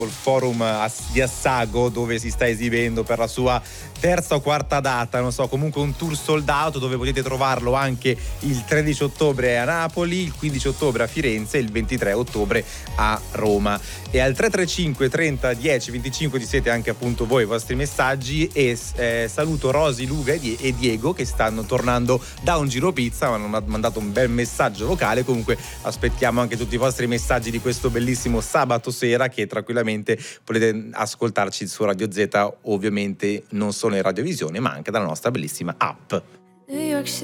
il forum di Assago, dove si sta esibendo per la sua terza o quarta data, non so, comunque un tour sold out, dove potete trovarlo anche il 13 ottobre a Napoli, il 15 ottobre a Firenze e il 23 ottobre a Roma. E al 335 30 10 25 ci siete anche appunto voi, i vostri messaggi, e saluto Rosy, Luca e Diego, che stanno tornando da un giro pizza, mi hanno mandato un bel messaggio vocale. Comunque aspettiamo anche tutti i vostri messaggi di questo bellissimo sabato sera, che tranquillamente potete ascoltarci su Radio Z, ovviamente non solo in radiovisione ma anche dalla nostra bellissima app.